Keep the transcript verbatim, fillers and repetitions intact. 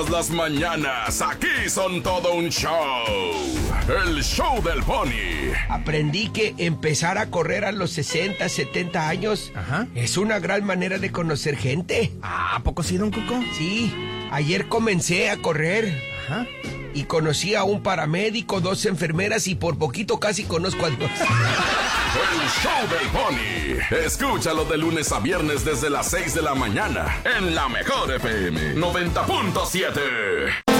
Las mañanas, aquí son todo un show. El show del Pony. Aprendí que empezar a correr a los sesenta, setenta años Ajá. es una gran manera de conocer gente. Ah, ¿a poco sí, don Cuco? Sí, ayer comencé a correr. Ajá. Y conocí a un paramédico, dos enfermeras y por poquito casi conozco a Dios. El show del Pony. Escúchalo de lunes a viernes desde las seis de la mañana en la mejor F M noventa punto siete.